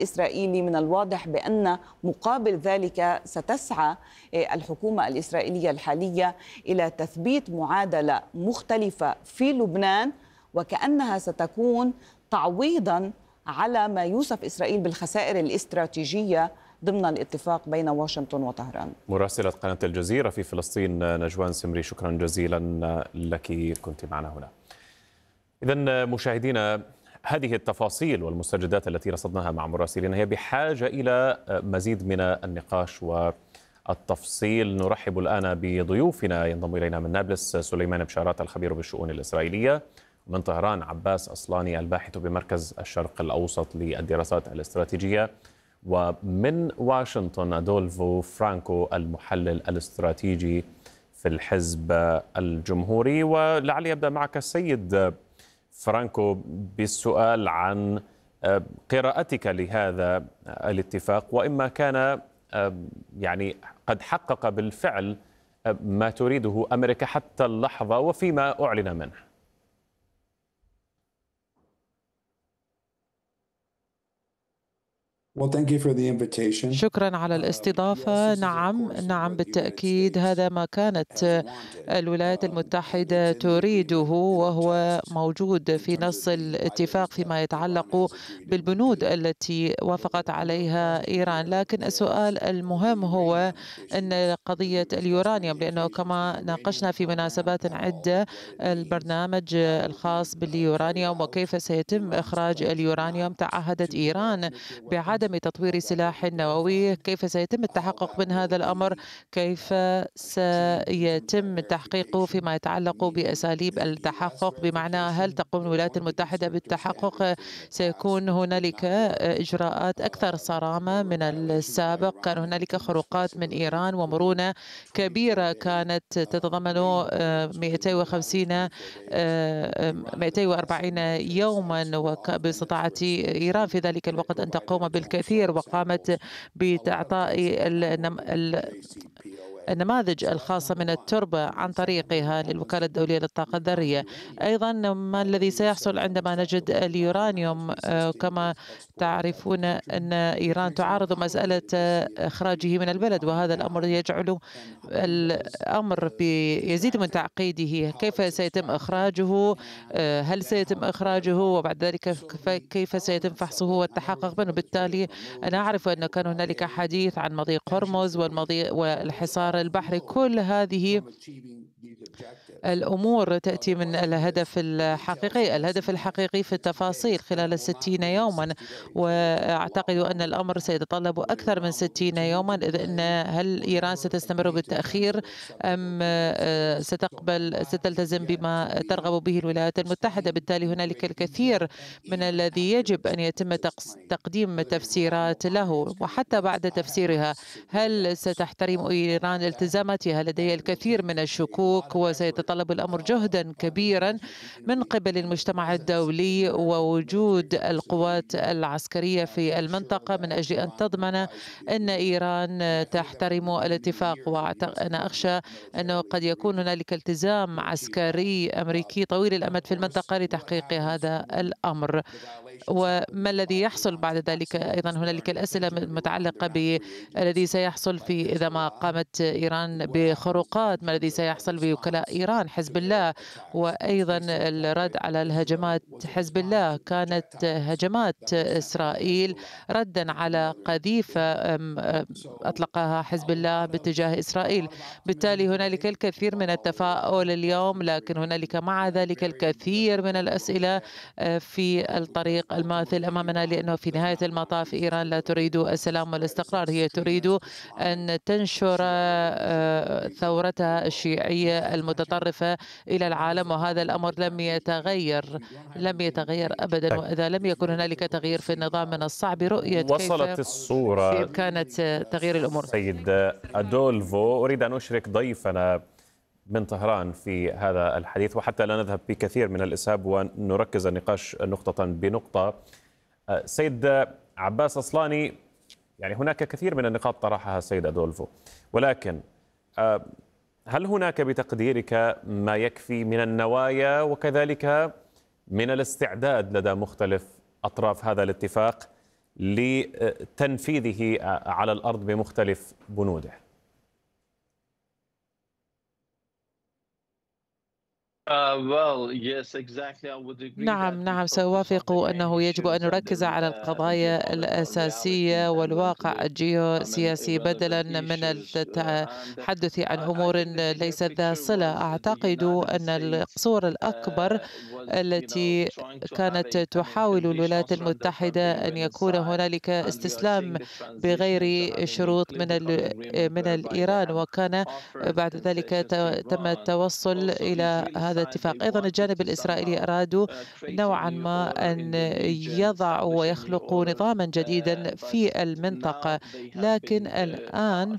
الإسرائيلي من الواضح بأن مقابل ذلك ستسعى الحكومة الإسرائيلية الحالية إلى تثبيت معادلة مختلفة في لبنان، وكأنها ستكون تعويضاً على ما يوصف إسرائيل بالخسائر الاستراتيجية ضمن الاتفاق بين واشنطن وطهران. مراسلة قناة الجزيرة في فلسطين نجوان سمري، شكرا جزيلا لك، كنت معنا هنا. إذن مشاهدينا، هذه التفاصيل والمستجدات التي رصدناها مع مراسلين هي بحاجة إلى مزيد من النقاش والتفصيل. نرحب الآن بضيوفنا. ينضم إلينا من نابلس سليمان بشارات الخبير بالشؤون الإسرائيلية، ومن طهران عباس أصلاني الباحث بمركز الشرق الأوسط للدراسات الاستراتيجية، ومن واشنطن أدولفو فرانكو المحلل الاستراتيجي في الحزب الجمهوري. ولعلي أبدأ معك السيد فرانكو بالسؤال عن قراءتك لهذا الاتفاق، وإما كان يعني قد حقق بالفعل ما تريده أمريكا حتى اللحظة وفيما أعلن منه. شكرا على الاستضافة. نعم بالتأكيد هذا ما كانت الولايات المتحدة تريده، وهو موجود في نص الاتفاق فيما يتعلق بالبنود التي وافقت عليها إيران. لكن السؤال المهم هو أن قضية اليورانيوم، لأنه كما ناقشنا في مناسبات عدة البرنامج الخاص باليورانيوم وكيف سيتم إخراج اليورانيوم، تعهدت إيران بعدم تطوير سلاح نووي. كيف سيتم التحقق من هذا الأمر؟ كيف سيتم تحقيقه فيما يتعلق بأساليب التحقق؟ بمعنى هل تقوم الولايات المتحدة بالتحقق؟ سيكون هنالك إجراءات أكثر صرامة من السابق. كان هنالك خروقات من إيران ومرونة كبيرة كانت تتضمن 240 يوما، وباستطاعة إيران في ذلك الوقت أن تقوم بالكثير، وقامت بإعطاء النماذج الخاصة من التربة عن طريقها للوكالة الدولية للطاقة الذرية. أيضا ما الذي سيحصل عندما نجد اليورانيوم؟ كما تعرفون أن إيران تعارض مسألة إخراجه من البلد، وهذا الأمر يجعل الأمر يزيد من تعقيده. كيف سيتم إخراجه؟ هل سيتم إخراجه؟ وبعد ذلك كيف سيتم فحصه والتحقق منه؟ بالتالي أنا أعرف أن كان هنالك حديث عن مضيق هرمز والحصار البحري. كل هذه الأمور تأتي من الهدف الحقيقي. الهدف الحقيقي في التفاصيل خلال 60 يوما، وأعتقد أن الأمر سيتطلب أكثر من 60 يوما. إذن هل إيران ستستمر بالتأخير أم ستلتزم بما ترغب به الولايات المتحدة؟ بالتالي هنالك الكثير من الذي يجب أن يتم تقديم تفسيرات له. وحتى بعد تفسيرها، هل ستحترم إيران التزاماتها؟ لدي الكثير من الشكوك، وسيتطلب الأمر جهدا كبيرا من قبل المجتمع الدولي ووجود القوات العسكرية في المنطقة من أجل أن تضمن أن إيران تحترم الاتفاق. وأنا أخشى أنه قد يكون هنالك التزام عسكري أمريكي طويل الأمد في المنطقة لتحقيق هذا الأمر. وما الذي يحصل بعد ذلك؟ أيضا هنالك الأسئلة المتعلقة بالذي سيحصل إذا ما قامت إيران بخروقات. ما الذي سيحصل بوكلاء إيران حزب الله؟ وأيضا الرد على الهجمات حزب الله. كانت هجمات إسرائيل ردا على قذيفة أطلقها حزب الله باتجاه إسرائيل. بالتالي هنالك الكثير من التفاؤل اليوم، لكن هنالك مع ذلك الكثير من الأسئلة في الطريق الماثل أمامنا، لأنه في نهاية المطاف إيران لا تريد السلام والاستقرار، هي تريد أن تنشر ثورتها الشيعية المتطرفة إلى العالم، وهذا الأمر لم يتغير أبدا. وإذا لم يكن هنالك تغيير في النظام، من الصعب رؤية وصلت الصورة كانت تغيير الأمور. سيد أدولفو، أريد أن أشرك ضيفنا من طهران في هذا الحديث، وحتى لا نذهب بكثير من الإسهاب ونركز النقاش نقطة بنقطة. سيد عباس أصلاني، يعني هناك كثير من النقاط طرحها السيد أدولفو، ولكن هل هناك بتقديرك ما يكفي من النوايا وكذلك من الاستعداد لدى مختلف أطراف هذا الاتفاق لتنفيذه على الأرض بمختلف بنوده؟ نعم سأوافق أنه يجب أن نركز على القضايا الأساسية والواقع الجيوسياسي بدلا من التحدث عن أمور ليست ذات صلة. أعتقد أن القصور الأكبر التي كانت تحاول الولايات المتحدة أن يكون هنالك استسلام بغير شروط من إيران، وكان بعد ذلك تم التوصل إلى هذا الاتفاق. أيضا الجانب الإسرائيلي أرادوا نوعا ما أن يضعوا ويخلقوا نظاما جديدا في المنطقة، لكن الآن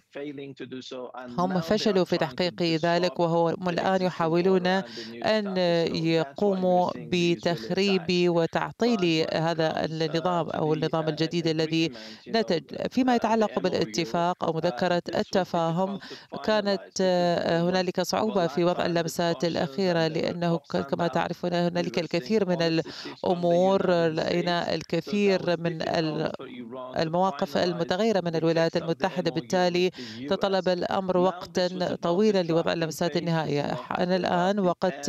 هم فشلوا في تحقيق ذلك، وهم الآن يحاولون أن يقوموا بتخريب وتعطيل هذا النظام أو النظام الجديد الذي نتج. فيما يتعلق بالاتفاق أو مذكرة التفاهم، كانت هنالك صعوبة في وضع اللمسات الأخيرة، لأنه كما تعرفون هنالك الكثير من الأمور، لقينا الكثير من المواقف المتغيرة من الولايات المتحدة، بالتالي تطلب الأمر وقتا طويلا لوضع اللمسات النهائية. أنا الآن وقت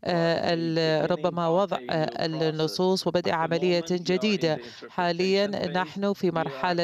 ربما وضع النصوص وبدء عملية جديدة. حاليا نحن في مرحلة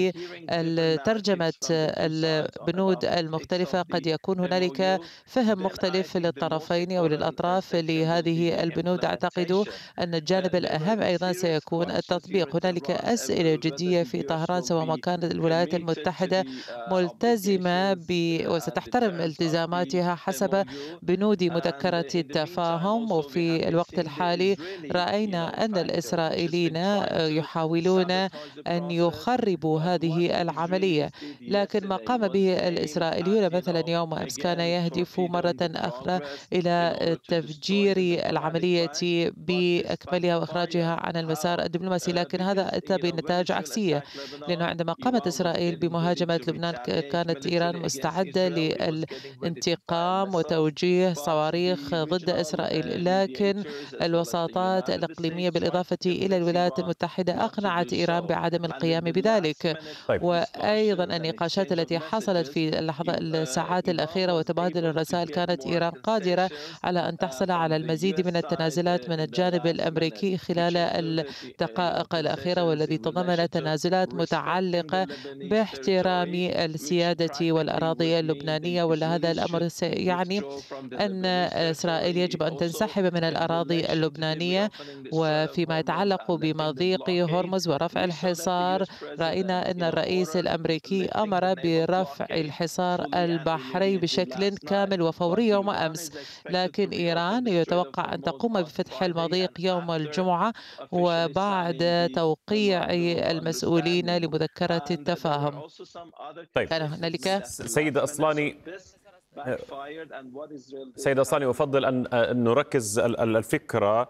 ترجمة البنود المختلفة. قد يكون هنالك فهم مختلف للطرفين أو للأطراف لهذه البنود. أعتقد أن الجانب الأهم أيضا سيكون التطبيق. هنالك أسئلة جدية في طهران، سواء ما كانت الولايات المتحدة ملتزمة وستحترم التزاماتها حسب بنود مذكرة التفاهم. وفي الوقت الحالي رأينا أن الإسرائيليين يحاولون أن يخربوا هذه العملية، لكن ما قام به الإسرائيليون مثلا يوم أمس كان يهدف مرة أخرى إلى تفجير العملية بأكملها وإخراجها عن المسار الدبلوماسي، لكن هذا أتى بنتائج عكسية، لأنه عندما قامت إسرائيل بمهاجمة لبنان كانت إيران مستعدة للانتقام وتوجيه صواريخ ضد إسرائيل، لكن الوساطات الإقليمية بالإضافة إلى الولايات المتحدة أقنعت إيران بعدم القيام بذلك. طيب. وأيضا النقاشات التي حصلت في الساعات الأخيرة وتبادل الرسائل، كانت إيران قادرة على أن تحصل على المزيد من التنازلات من الجانب الأمريكي خلال الدقائق الأخيرة، والذي تضمن تنازلات متعلقة باحترام السيادة والأراضي اللبنانية. وهذا الأمر يعني أن إسرائيل يجب أن تنسحب من الأراضي اللبنانية. وفيما يتعلق بمضيق هرمز ورفع الحصار، رأينا أن الرئيس الأمريكي أمر برفع الحصار البحري بشكل كامل وفوري يوم أمس، لكن إيران يتوقع أن تقوم بفتح المضيق يوم الجمعة وبعد توقيع المسؤولين لمذكرة التفاهم. طيب. كان هنالك سيد أصلاني، أفضل أن نركز الفكرة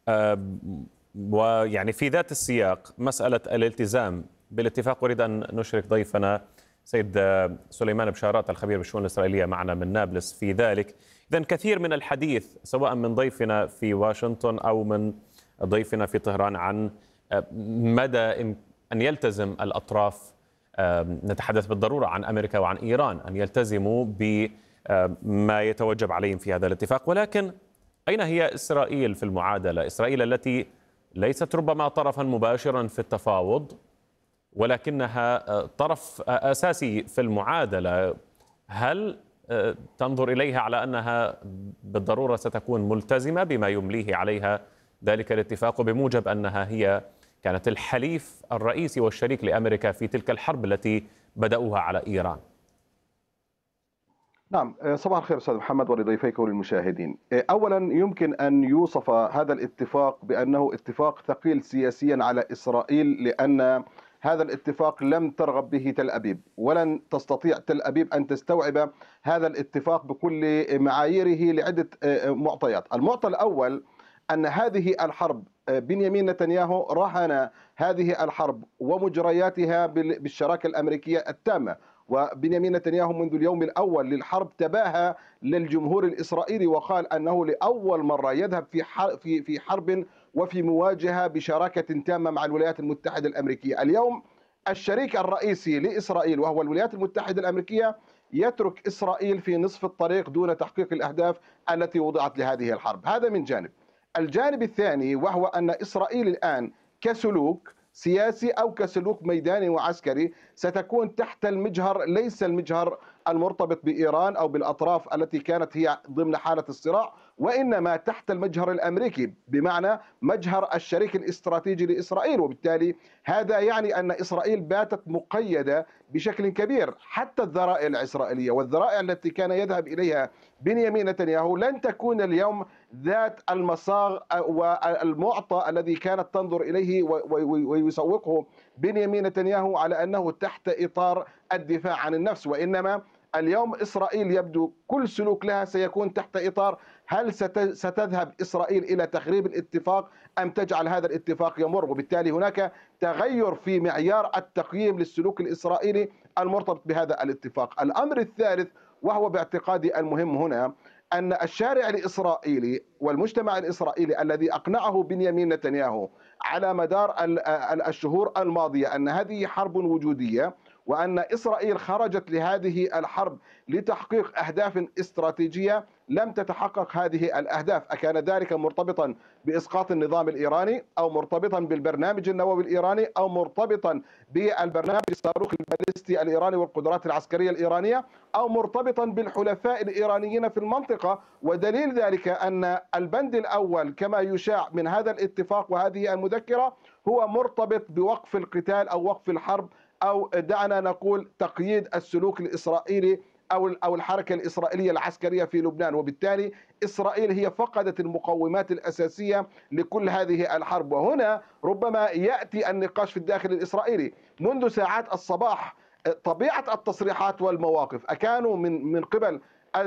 ويعني في ذات السياق مسألة الالتزام بالاتفاق. أريد أن نشرك ضيفنا سيد سليمان بشارات الخبير بالشؤون الإسرائيلية معنا من نابلس في ذلك. إذن كثير من الحديث سواء من ضيفنا في واشنطن أو من ضيفنا في طهران عن مدى أن يلتزم الأطراف، نتحدث بالضرورة عن أمريكا وعن إيران، أن يلتزموا بما يتوجب عليهم في هذا الاتفاق. ولكن أين هي إسرائيل في المعادلة؟ إسرائيل التي ليست ربما طرفا مباشرا في التفاوض، ولكنها طرف أساسي في المعادلة. هل تنظر إليها على أنها بالضرورة ستكون ملتزمة بما يمليه عليها ذلك الاتفاق، بموجب أنها هي كانت الحليف الرئيسي والشريك لأمريكا في تلك الحرب التي بدأوها على إيران؟ نعم، صباح الخير أستاذ محمد ولضيفيك وللمشاهدين. أولا يمكن أن يوصف هذا الاتفاق بأنه اتفاق ثقيل سياسيا على إسرائيل، لأن هذا الاتفاق لم ترغب به تل أبيب، ولن تستطيع تل أبيب أن تستوعب هذا الاتفاق بكل معاييره لعدة معطيات. المعطى الأول أن هذه الحرب بنيامين نتنياهو رهن هذه الحرب ومجرياتها بالشراكة الأمريكية التامة، وبنيامين نتنياهو منذ اليوم الأول للحرب تباهى للجمهور الإسرائيلي وقال أنه لأول مرة يذهب في حرب وفي مواجهة بشراكة تامة مع الولايات المتحدة الأمريكية. اليوم الشريك الرئيسي لإسرائيل وهو الولايات المتحدة الأمريكية يترك إسرائيل في نصف الطريق دون تحقيق الأهداف التي وضعت لهذه الحرب. هذا من جانب. الجانب الثاني وهو أن إسرائيل الآن كسلوك سياسي أو كسلوك ميداني وعسكري ستكون تحت المجهر، ليس المجهر المرتبط بإيران أو بالأطراف التي كانت هي ضمن حالة الصراع، وإنما تحت المجهر الأمريكي، بمعنى مجهر الشريك الاستراتيجي لإسرائيل. وبالتالي هذا يعني أن إسرائيل باتت مقيدة بشكل كبير. حتى الذرائع الإسرائيلية والذرائع التي كان يذهب إليها بنيامين نتنياهو لن تكون اليوم ذات المصاغ والمعطى الذي كانت تنظر إليه ويسوقه بنيامين نتنياهو على أنه تحت إطار الدفاع عن النفس، وإنما اليوم إسرائيل يبدو كل سلوك لها سيكون تحت إطار هل ستذهب إسرائيل إلى تخريب الاتفاق أم تجعل هذا الاتفاق يمر. وبالتالي هناك تغير في معيار التقييم للسلوك الإسرائيلي المرتبط بهذا الاتفاق. الأمر الثالث وهو باعتقادي المهم هنا أن الشارع الإسرائيلي والمجتمع الإسرائيلي الذي أقنعه بنيامين نتنياهو على مدار الشهور الماضية أن هذه حرب وجودية وأن إسرائيل خرجت لهذه الحرب لتحقيق أهداف استراتيجية لم تتحقق هذه الأهداف. أكان ذلك مرتبطا بإسقاط النظام الإيراني أو مرتبطا بالبرنامج النووي الإيراني أو مرتبطا بالبرنامج الصاروخ البالستي الإيراني والقدرات العسكرية الإيرانية أو مرتبطا بالحلفاء الإيرانيين في المنطقة. ودليل ذلك أن البند الأول كما يشاع من هذا الاتفاق وهذه المذكرة هو مرتبط بوقف القتال أو وقف الحرب أو دعنا نقول تقييد السلوك الإسرائيلي أو الحركة الإسرائيلية العسكرية في لبنان. وبالتالي إسرائيل هي فقدت المقومات الأساسية لكل هذه الحرب. وهنا ربما يأتي النقاش في الداخل الإسرائيلي. منذ ساعات الصباح طبيعة التصريحات والمواقف أكانوا من قبل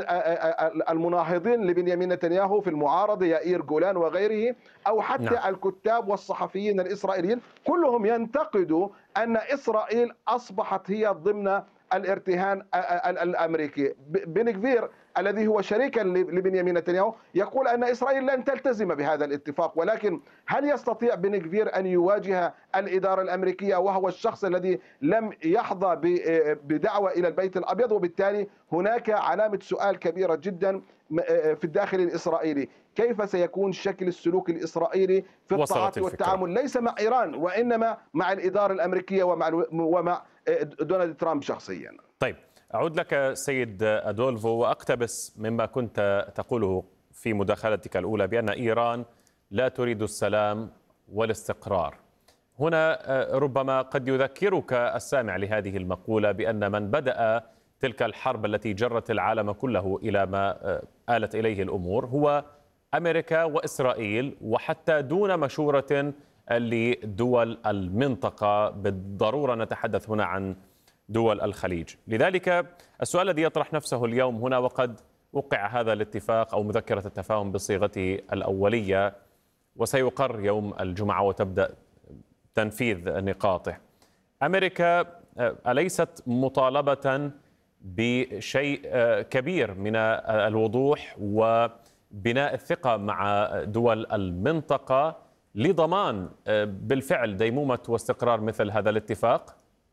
المناهضين لبنيامين نتنياهو في المعارضة يائير جولان وغيره أو حتى الكتاب والصحفيين الإسرائيليين كلهم ينتقدوا أن إسرائيل أصبحت هي ضمن الارتهان الأمريكي. بن غفير الذي هو شريكا لبنيامين نتنياهو يقول أن إسرائيل لن تلتزم بهذا الاتفاق، ولكن هل يستطيع بن غفير أن يواجه الإدارة الأمريكية وهو الشخص الذي لم يحظى بدعوة إلى البيت الأبيض؟ وبالتالي هناك علامة سؤال كبيرة جدا في الداخل الإسرائيلي. كيف سيكون شكل السلوك الإسرائيلي في التعاطي والتعامل ليس مع إيران وإنما مع الإدارة الأمريكية ومع دونالد ترامب شخصيا؟ طيب أعود لك سيد أدولفو وأقتبس مما كنت تقوله في مداخلتك الأولى بأن إيران لا تريد السلام والاستقرار. هنا ربما قد يذكرك السامع لهذه المقولة بأن من بدأ تلك الحرب التي جرت العالم كله إلى ما آلت إليه الأمور هو أمريكا وإسرائيل، وحتى دون مشورة لدول المنطقة. بالضرورة نتحدث هنا عن دول الخليج. لذلك السؤال الذي يطرح نفسه اليوم هنا، وقد وقع هذا الاتفاق أو مذكرة التفاهم بصيغته الأولية وسيقر يوم الجمعة وتبدأ تنفيذ نقاطه، أمريكا أليست مطالبة بشيء كبير من الوضوح وبناء الثقة مع دول المنطقة لضمان بالفعل ديمومة واستقرار مثل هذا الاتفاق؟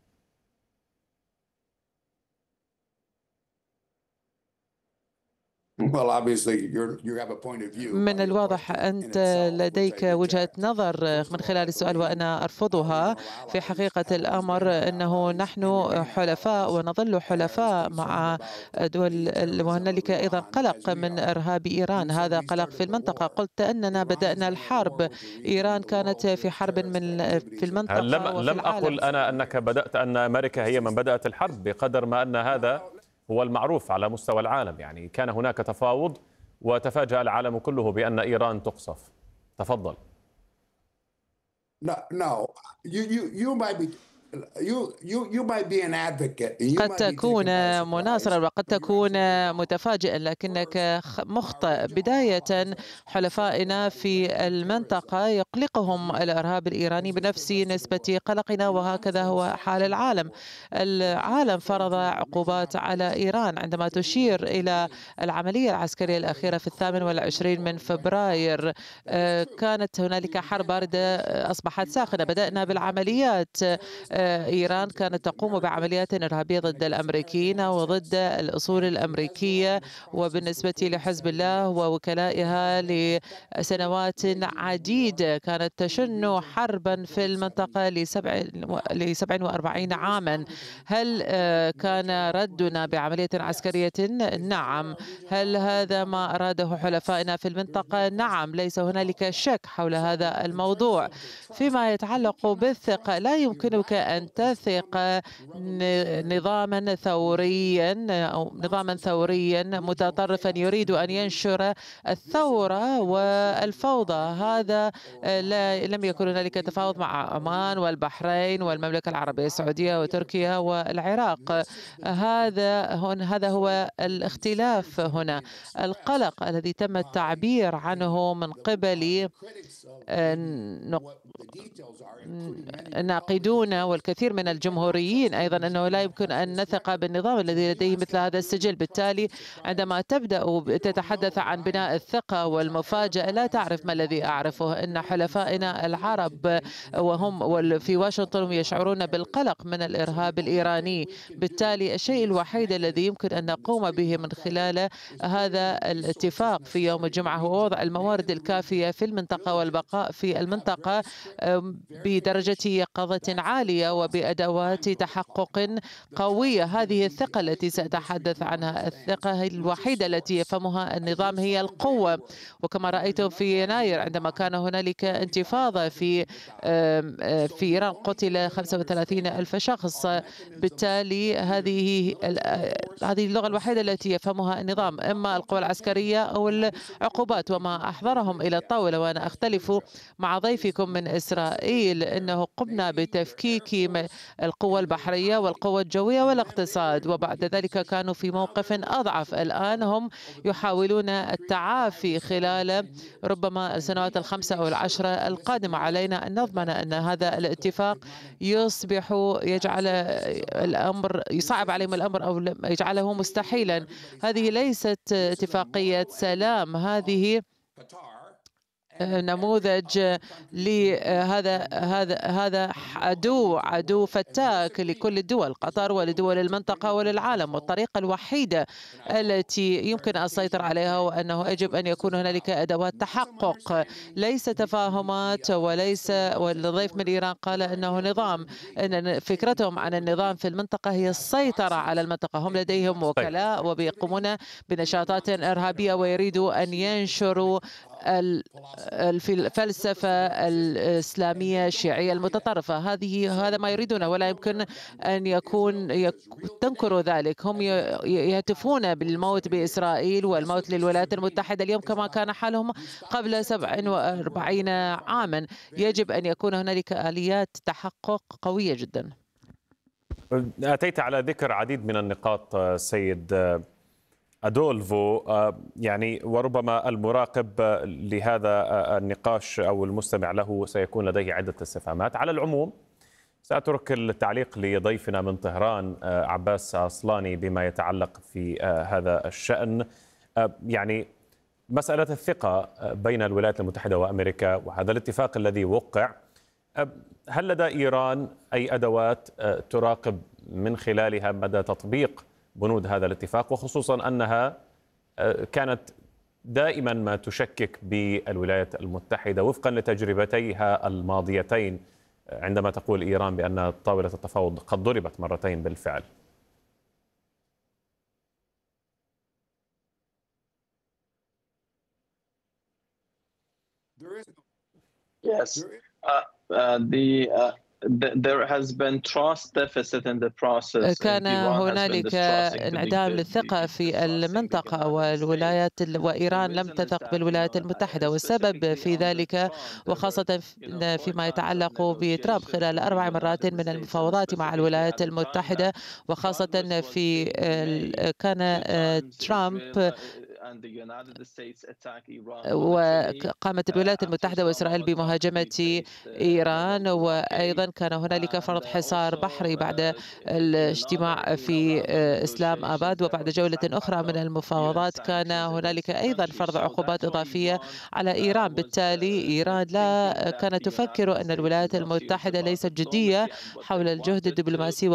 من الواضح أنت لديك وجهة نظر من خلال السؤال وأنا أرفضها. في حقيقة الأمر أنه نحن حلفاء ونظل حلفاء مع دول، وهنالك أيضا قلق من إرهاب إيران، هذا قلق في المنطقة. قلت أننا بدأنا الحرب، إيران كانت في حرب في المنطقة لم أقل أنا أنك بدأت، أن أمريكا هي من بدأت الحرب، بقدر ما أن هذا هو المعروف على مستوى العالم. يعني كان هناك تفاوض وتفاجأ العالم كله بأن إيران تقصف. تفضل. قد تكون مناصرا وقد تكون متفاجئا، لكنك مخطئ. بداية حلفائنا في المنطقة يقلقهم الإرهاب الإيراني بنفس نسبة قلقنا، وهكذا هو حال العالم. العالم فرض عقوبات على إيران عندما تشير إلى العملية العسكرية الأخيرة في 28 من فبراير. كانت هنالك حرب باردة أصبحت ساخنة. بدأنا بالعمليات. إيران كانت تقوم بعمليات إرهابية ضد الأمريكيين وضد الأصول الأمريكية، وبالنسبة لحزب الله ووكلائها لسنوات عديدة كانت تشن حربا في المنطقة ل 47 عاما. هل كان ردنا بعملية عسكرية؟ نعم. هل هذا ما أراده حلفائنا في المنطقة؟ نعم. ليس هنالك شك حول هذا الموضوع. فيما يتعلق بالثقة، لا يمكنك أن تثق نظاما ثوريا أو نظاما ثوريا متطرفا يريد أن ينشر الثورة والفوضى. هذا لم يكن هنالك تفاوض مع عمان والبحرين والمملكة العربية السعودية وتركيا والعراق. هذا هو الاختلاف هنا. القلق الذي تم التعبير عنه من قبل الناقدون والكثير من الجمهوريين أيضا أنه لا يمكن أن نثق بالنظام الذي لديه مثل هذا السجل. بالتالي عندما تبدأ تتحدث عن بناء الثقة والمفاجأة، لا تعرف ما الذي أعرفه. إن حلفائنا العرب وهم في واشنطن يشعرون بالقلق من الإرهاب الإيراني. بالتالي الشيء الوحيد الذي يمكن أن نقوم به من خلال هذا الاتفاق في يوم الجمعة هو وضع الموارد الكافية في المنطقة والبقاء في المنطقة بدرجة يقظة عالية وبأدوات تحقق قوية. هذه الثقة التي سأتحدث عنها. الثقة الوحيدة التي يفهمها النظام هي القوة. وكما رأيتم في يناير عندما كان هنالك انتفاضة في إيران قتل 35 ألف شخص. بالتالي هذه اللغة الوحيدة التي يفهمها النظام، إما القوى العسكرية أو العقوبات. وما أحضرهم إلى الطاولة، وأنا أختلف مع ضيفكم من إسرائيل، أنه قمنا بتفكيك القوى البحرية والقوى الجوية والاقتصاد، وبعد ذلك كانوا في موقف أضعف. الآن هم يحاولون التعافي خلال ربما السنوات 5 أو 10 القادمة. علينا أن نضمن أن هذا الاتفاق يجعل الأمر يصعب عليهم الأمر أو يجعله مستحيلا. هذه ليست اتفاقية سلام، هذه نموذج هذا عدو فتاك لكل الدول، قطر ولدول المنطقة وللعالم. والطريقة الوحيدة التي يمكن السيطرة عليها هو أنه يجب أن يكون هنالك أدوات تحقق، ليس تفاهمات. والضيف من إيران قال أنه نظام، أن فكرتهم عن النظام في المنطقة هي السيطرة على المنطقة. هم لديهم وكلاء ويقومون بنشاطات إرهابية ويريدوا أن ينشروا الفلسفة الإسلامية الشيعية المتطرفة. هذا ما يريدونه، ولا يمكن أن تنكروا ذلك. هم يهتفون بالموت بإسرائيل والموت للولايات المتحدة اليوم كما كان حالهم قبل 47 عاما. يجب أن يكون هنالك آليات تحقق قوية جدا. أتيت على ذكر عديد من النقاط سيد أدولفو، يعني وربما المراقب لهذا النقاش أو المستمع له سيكون لديه عدة استفهامات. على العموم سأترك التعليق لضيفنا من طهران عباس عصلاني بما يتعلق في هذا الشأن. يعني مسألة الثقة بين الولايات المتحدة وأمريكا وهذا الاتفاق الذي وقع، هل لدى إيران أي أدوات تراقب من خلالها مدى تطبيق بنود هذا الاتفاق، وخصوصا أنها كانت دائما ما تشكك بالولايات المتحدة وفقا لتجربتيها الماضيتين، عندما تقول إيران بأن طاولة التفاوض قد ضربت مرتين بالفعل؟ Yes. The كان هنالك انعدام للثقة في المنطقة، وإيران لم تثق بالولايات المتحدة، والسبب في ذلك وخاصة فيما يتعلق بترامب خلال 4 مرات من المفاوضات مع الولايات المتحدة، وخاصة في كان ترامب وقامت الولايات المتحدة وإسرائيل بمهاجمة إيران، وأيضا كان هنالك فرض حصار بحري بعد الاجتماع في إسلام آباد، وبعد جولة أخرى من المفاوضات كان هنالك أيضا فرض عقوبات إضافية على إيران. بالتالي إيران لا كانت تفكر أن الولايات المتحدة ليست جدية حول الجهد الدبلوماسي